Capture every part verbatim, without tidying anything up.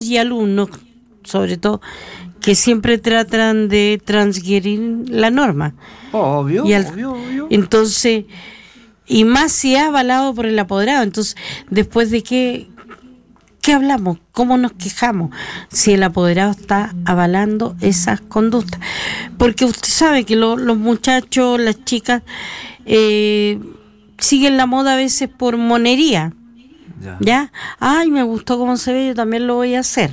hay alumnos, sobre todo, que siempre tratan de transgredir la norma. Obvio, y al, obvio, obvio. Entonces, y más si es avalado por el apoderado. Entonces, después de qué, ¿qué hablamos? ¿Cómo nos quejamos? Si el apoderado está avalando esas conductas. Porque usted sabe que lo, los muchachos, las chicas, eh, siguen la moda a veces por monería. Ya. ¿Ya? Ay, me gustó cómo se ve, yo también lo voy a hacer.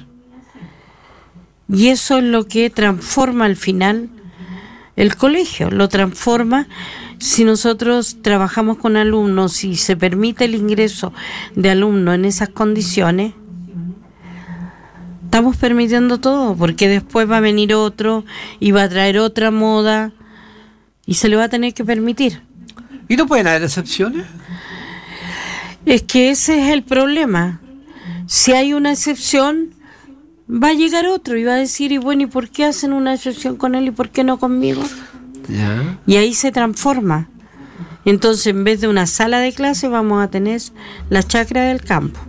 Y eso es lo que transforma al final el colegio, lo transforma. Si nosotros trabajamos con alumnos y se permite el ingreso de alumnos en esas condiciones, estamos permitiendo todo, porque después va a venir otro y va a traer otra moda y se le va a tener que permitir. ¿Y no pueden haber excepciones? Es que ese es el problema. Si hay una excepción, va a llegar otro y va a decir, y bueno, ¿y por qué hacen una excepción con él y por qué no conmigo? Yeah. Y ahí se transforma. Entonces, en vez de una sala de clase, vamos a tener la chacra del campo.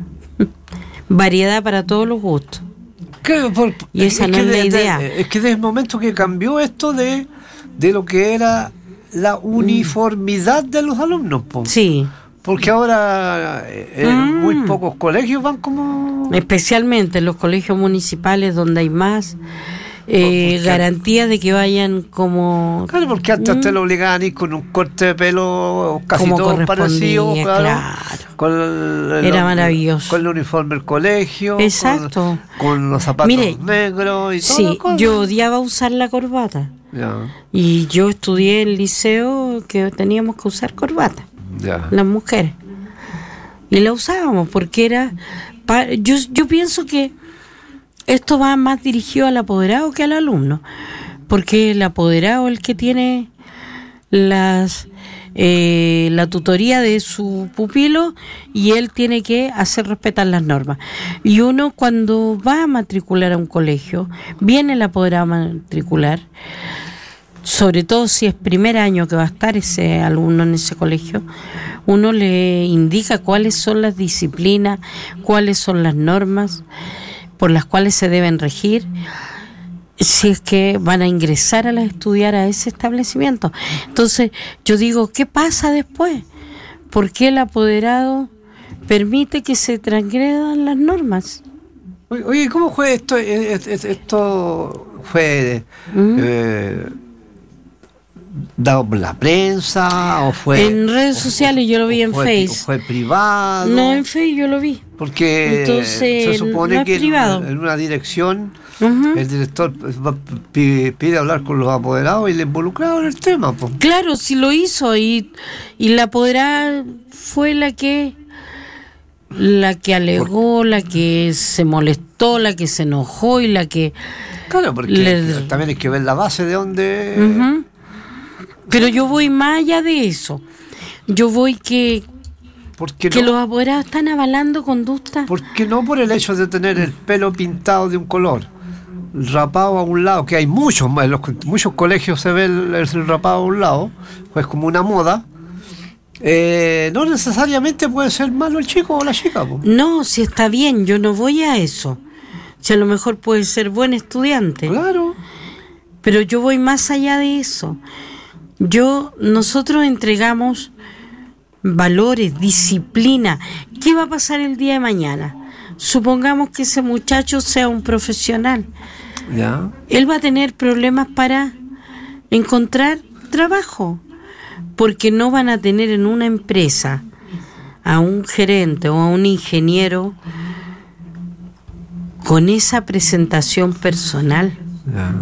Variedad para todos los gustos. ¿Qué, por, y esa es no es de, la idea. De, es que desde el momento que cambió esto de, de lo que era la uniformidad mm. de los alumnos. Po. Sí. Porque ahora en mm. muy pocos colegios van como... Especialmente en los colegios municipales donde hay más eh, garantías de que vayan como... Claro, porque antes mm. te lo obligaban a ir con un corte de pelo casi todo parecido. Claro, claro. Con el, Era el, maravilloso. Con el uniforme del colegio. Exacto. Con, con los zapatos Mire, negros y todo. Sí, yo odiaba usar la corbata. Ya. Y yo estudié en el liceo que teníamos que usar corbata. Ya. Las mujeres. Y la usábamos porque era... Pa, yo, yo pienso que esto va más dirigido al apoderado que al alumno. Porque el apoderado es el que tiene las eh, la tutoría de su pupilo y él tiene que hacer respetar las normas. Y uno cuando va a matricular a un colegio, viene el apoderado a matricular, sobre todo si es primer año que va a estar ese alumno en ese colegio, uno le indica cuáles son las disciplinas, cuáles son las normas por las cuales se deben regir, si es que van a ingresar a estudiar a ese establecimiento. Entonces, yo digo, ¿qué pasa después? ¿Por qué el apoderado permite que se transgredan las normas? Oye, ¿cómo fue esto? Esto fue... ¿Mm? Eh, dado por la prensa o fue en redes sociales? Yo lo vi en fue, Face. ¿Fue privado? No, en Face yo lo vi. Porque entonces se supone no que en, en una dirección uh-huh. el director pide, pide hablar con los apoderados y el involucrado en el tema. Po. Claro, sí lo hizo y, y la apoderada fue la que la que alegó, Por... la que se molestó, la que se enojó y la que... Claro, porque le... también hay que ver la base de donde... Uh-huh. Pero yo voy más allá de eso. Yo voy que, que no? los apoderados están avalando conductas. ¿Por qué no por el hecho de tener el pelo pintado de un color? Rapado a un lado, que hay muchos, en los, muchos colegios se ve el, el rapado a un lado, pues como una moda. Eh, no necesariamente puede ser malo el chico o la chica. Po. No, si está bien, yo no voy a eso. Si a lo mejor puede ser buen estudiante. Claro. Pero yo voy más allá de eso. Yo, nosotros entregamos valores, disciplina. ¿Qué va a pasar el día de mañana? Supongamos que ese muchacho sea un profesional. Ya. Él va a tener problemas para encontrar trabajo, porque no van a tener en una empresa a un gerente o a un ingeniero con esa presentación personal. Ya.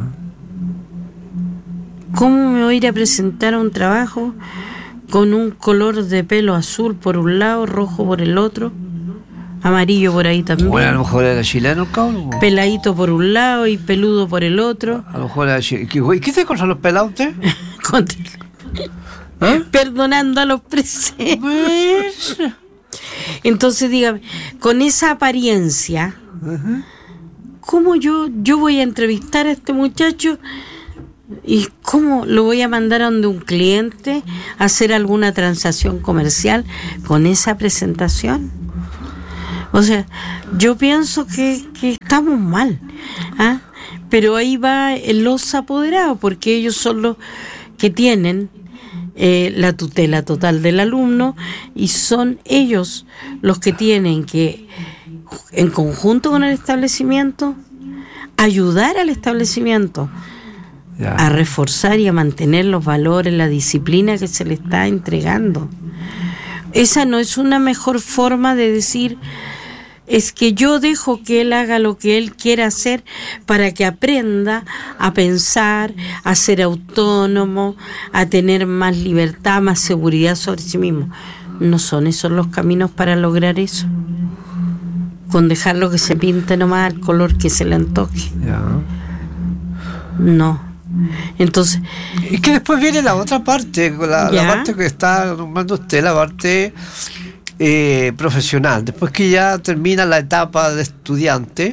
¿Cómo me voy a ir a presentar a un trabajo con un color de pelo azul por un lado, rojo por el otro, amarillo por ahí también? Bueno, a lo mejor era chileno, cabrón. Peladito por un lado y peludo por el otro. A lo mejor era chileno. ¿Qué te contra los pelados usted? Contra... ¿Eh? Perdonando a los presentes. Entonces, dígame, con esa apariencia, uh-huh. ¿cómo yo, yo voy a entrevistar a este muchacho? ¿Y cómo lo voy a mandar a donde un cliente a hacer alguna transacción comercial con esa presentación? O sea, yo pienso que, que estamos mal, ¿ah? Pero ahí va los apoderados, porque ellos son los que tienen eh, la tutela total del alumno y son ellos los que tienen que, en conjunto con el establecimiento, ayudar al establecimiento ya. a reforzar y a mantener los valores, la disciplina que se le está entregando. Esa no es una mejor forma de decir, es que yo dejo que él haga lo que él quiera hacer para que aprenda a pensar, a ser autónomo, a tener más libertad, más seguridad sobre sí mismo. No son esos los caminos para lograr eso. Con dejarlo que se pinte nomás el color que se le antoje. Ya. No. Entonces. Es que después viene la otra parte, la, la parte que está nombrando usted, la parte eh, profesional. Después que ya termina la etapa de estudiante,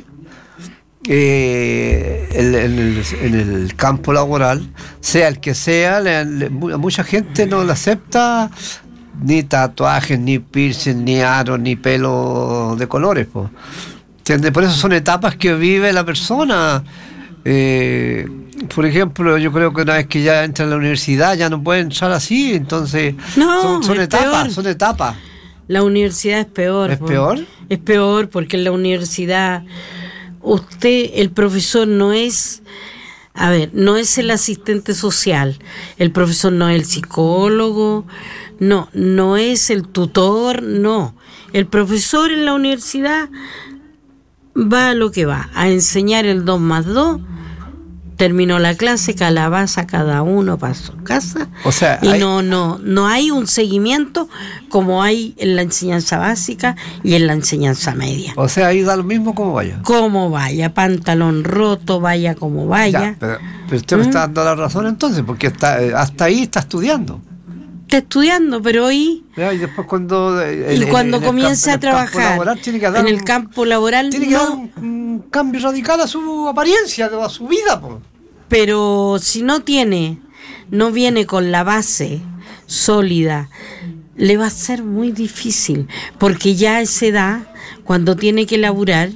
eh, el, en, el, en el campo laboral, sea el que sea, le, le, mucha gente no le acepta ni tatuajes, ni piercing, ni aros, ni pelo de colores, po. ¿Entiendes? Por eso son etapas que vive la persona. Eh, por ejemplo, yo creo que una vez que ya entra en la universidad ya no puede entrar así, entonces no, son, son etapas, peor. son etapas. La universidad es peor. ¿Es po. peor? Es peor porque en la universidad usted, el profesor no es, a ver, no es el asistente social, el profesor no es el psicólogo, no, no es el tutor, no. El profesor en la universidad va a lo que va, a enseñar el dos más dos, terminó la clase, calabaza cada uno para su casa, o sea, y hay... no, no, no hay un seguimiento como hay en la enseñanza básica y en la enseñanza media. O sea, ahí da lo mismo como vaya. Como vaya, pantalón roto, vaya como vaya. Ya, pero, pero usted ¿Mm? me está dando la razón entonces, porque está, hasta ahí está estudiando. Está estudiando, pero hoy ya, y después cuando el, y cuando el, comience campo, a trabajar laboral, tiene que dar en el un, campo laboral tiene que no, dar un, un cambio radical a su apariencia, a su vida, po. Pero si no tiene, no viene con la base sólida, le va a ser muy difícil, porque ya a esa edad, cuando tiene que laburar,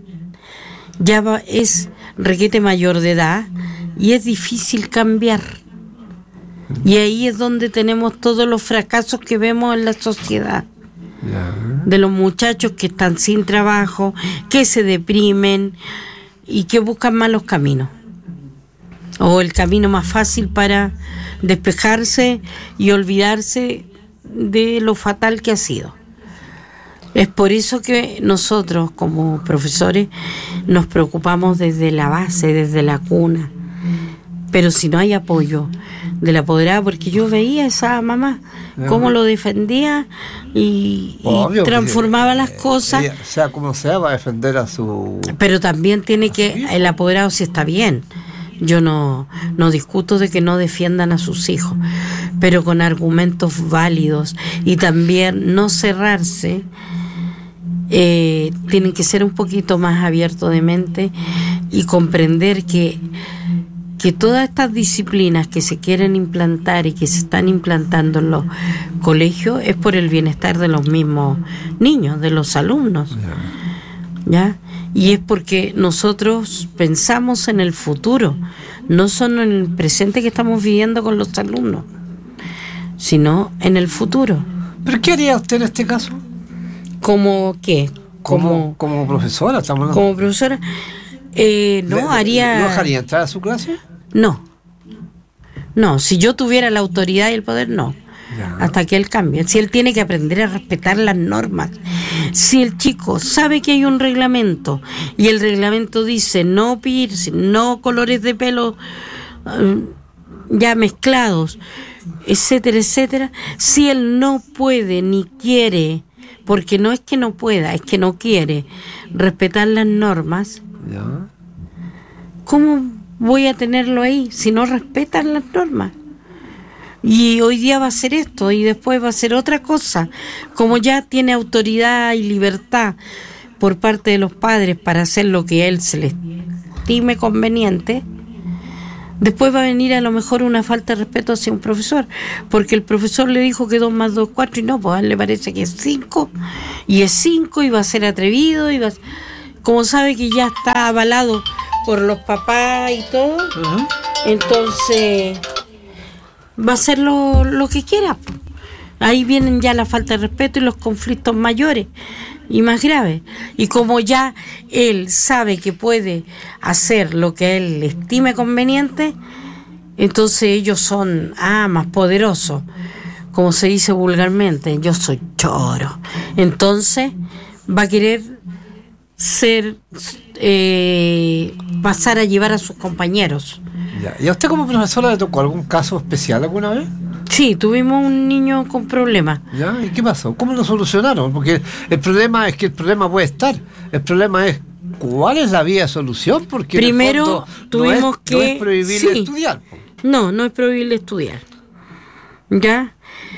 ya va, es requete mayor de edad y es difícil cambiar. Y ahí es donde tenemos todos los fracasos que vemos en la sociedad. De los muchachos que están sin trabajo, que se deprimen y que buscan malos caminos. O el camino más fácil para despejarse y olvidarse de lo fatal que ha sido. Es por eso que nosotros como profesores nos preocupamos desde la base, desde la cuna. Pero si no hay apoyo de la apoderada, porque yo veía a esa mamá cómo lo defendía y, y transformaba las cosas. Ella, sea como sea, va a defender a su... Pero también tiene que, el apoderado si está bien. Yo no, no discuto de que no defiendan a sus hijos, pero con argumentos válidos y también no cerrarse. Eh, tienen que ser un poquito más abiertos de mente y comprender que que todas estas disciplinas que se quieren implantar y que se están implantando en los colegios es por el bienestar de los mismos niños, de los alumnos, ¿ya? Y es porque nosotros pensamos en el futuro, no solo en el presente que estamos viviendo con los alumnos, sino en el futuro. ¿Pero qué haría usted en este caso? ¿Cómo qué? Como, como profesora, estamos hablando. Como profesora, eh, no, ¿Le, haría... ¿No dejaría entrar a su clase? No. No, si yo tuviera la autoridad y el poder, no. Ya. Hasta que él cambie. Si él tiene que aprender a respetar las normas. Si el chico sabe que hay un reglamento y el reglamento dice no piercing, no colores de pelo um, ya mezclados, etcétera, etcétera. Si él no puede ni quiere, porque no es que no pueda, es que no quiere respetar las normas, ya. ¿Cómo voy a tenerlo ahí si no respetan las normas? Y hoy día va a ser esto y después va a ser otra cosa. Como ya tiene autoridad y libertad por parte de los padres para hacer lo que a él se le estime conveniente, después va a venir a lo mejor una falta de respeto hacia un profesor, porque el profesor le dijo que dos más dos es cuatro y no, pues a él le parece que es cinco, y es cinco y va a ser atrevido, y va a... como sabe que ya está avalado por los papás y todo, uh-huh. entonces va a hacer lo, lo que quiera. Ahí vienen ya la falta de respeto y los conflictos mayores y más graves. Y como ya él sabe que puede hacer lo que él estime conveniente, entonces ellos son ah, más poderosos, como se dice vulgarmente, yo soy choro. Entonces va a querer ser eh, pasar a llevar a sus compañeros. Ya. ¿Y a usted como profesora le tocó algún caso especial alguna vez? Sí, tuvimos un niño con problemas. ¿Ya? ¿Y qué pasó? ¿Cómo lo solucionaron? Porque el problema es que el problema puede estar. El problema es ¿cuál es la vía de solución? Porque primero en el fondo tuvimos no es, que... no es prohibible sí. estudiar. No, no es prohibible estudiar. ¿Ya?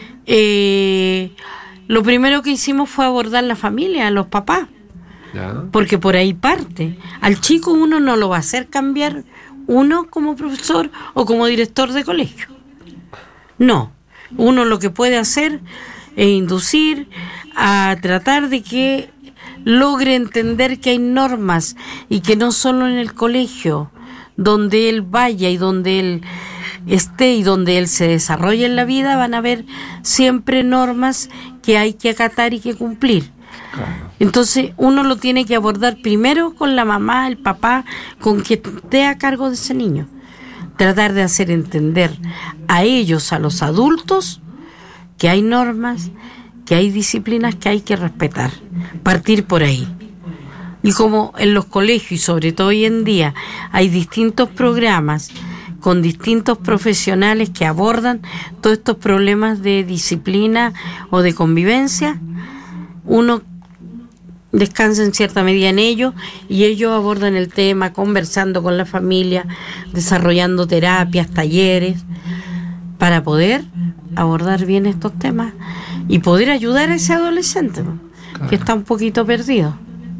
Eh, lo primero que hicimos fue abordar la familia, a los papás. ¿Ya? Porque por ahí parte. Al chico uno no lo va a hacer cambiar uno como profesor o como director de colegio. No, uno lo que puede hacer es inducir a tratar de que logre entender que hay normas y que no solo en el colegio, donde él vaya y donde él esté y donde él se desarrolle en la vida, van a haber siempre normas que hay que acatar y que cumplir. Claro. Entonces uno lo tiene que abordar primero con la mamá, el papá, con quien esté a cargo de ese niño. Tratar de hacer entender a ellos, a los adultos, que hay normas, que hay disciplinas que hay que respetar. Partir por ahí. Y como en los colegios, y sobre todo hoy en día, hay distintos programas con distintos profesionales que abordan todos estos problemas de disciplina o de convivencia, uno descansa en cierta medida en ello y ellos abordan el tema conversando con la familia, desarrollando terapias, talleres, para poder abordar bien estos temas y poder ayudar a ese adolescente, ¿no? Claro. Que está un poquito perdido.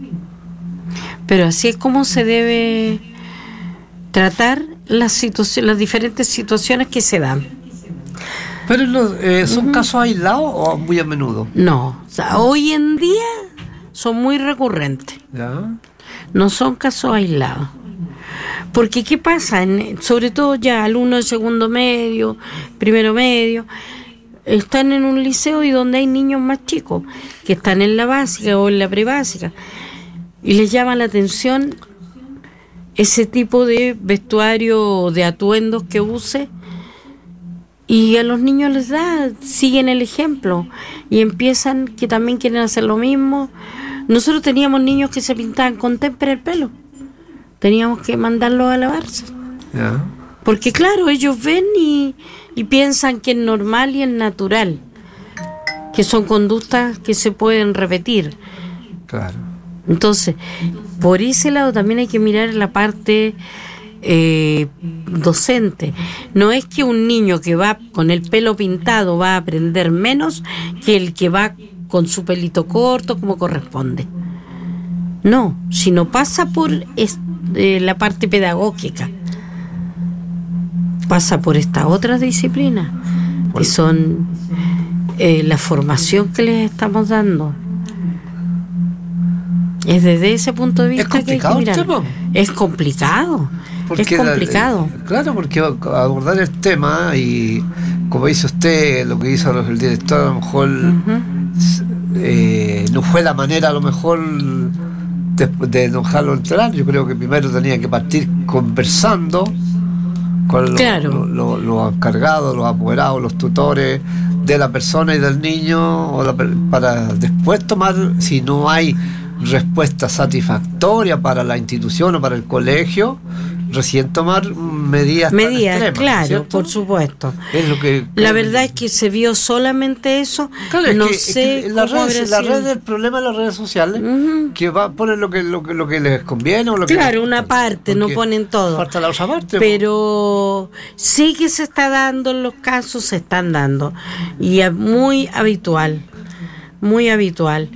Pero así es como se debe tratar las situaciones, las diferentes situaciones que se dan. ¿Pero eh, son uh-huh. casos aislados o muy a menudo? No, o sea, hoy en día son muy recurrentes. ¿Ya? No son casos aislados. Porque ¿qué pasa? En, sobre todo ya alumnos de segundo medio, primero medio, están en un liceo y donde hay niños más chicos, que están en la básica o en la prebásica, y les llama la atención ese tipo de vestuario, de atuendos que use, y a los niños les da, siguen el ejemplo, y empiezan que también quieren hacer lo mismo. Nosotros teníamos niños que se pintaban con témpera el pelo. Teníamos que mandarlos a lavarse. Yeah. Porque claro, ellos ven y, y piensan que es normal y es natural. Que son conductas que se pueden repetir. Claro. Entonces, por ese lado también hay que mirar la parte eh, docente. No es que un niño que va con el pelo pintado va a aprender menos que el que va con su pelito corto como corresponde. No, sino pasa por es, eh, la parte pedagógica, pasa por estas otras disciplinas que son eh, la formación que les estamos dando. Es desde ese punto de vista. ¿Es complicado que hay que mirar. Es complicado. Porque es complicado. La, claro, porque abordar el tema y, como dice usted, lo que hizo el director, a lo mejor uh-huh. eh, no fue la manera, a lo mejor, de, de dejarlo entrar. Yo creo que primero tenía que partir conversando con claro. los lo, lo, lo encargados, los apoderados, los tutores de la persona y del niño, o la, para después tomar, si no hay respuesta satisfactoria para la institución o para el colegio, recién tomar medidas medidas extremas, claro, ¿cierto? Por supuesto. Es lo que la verdad es que se vio solamente eso. Claro, no es que, sé es que la cómo red, la red del problema de las redes sociales, uh-huh. que va a poner lo que, lo que lo que les conviene o lo claro, que les una parte, no ponen todo. Falta la otra parte. Pero pues. Sí que se está dando, los casos se están dando y es muy habitual, muy habitual.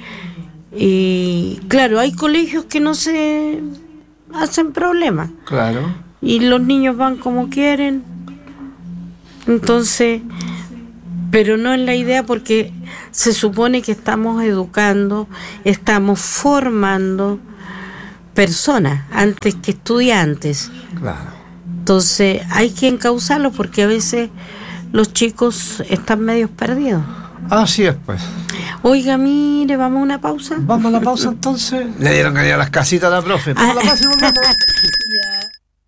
Y claro, hay colegios que no se hacen problemas. Claro. y los niños van como quieren. Entonces, pero no es la idea, porque se supone que estamos educando, estamos formando personas antes que estudiantes. Claro. Entonces hay que encauzarlos, porque a veces los chicos están medios perdidos. Así es, pues. Oiga, mire, vamos a una pausa. Vamos a la pausa entonces. Le dieron que ir a las casitas a la profe. Vamos a la pausa y volvemos.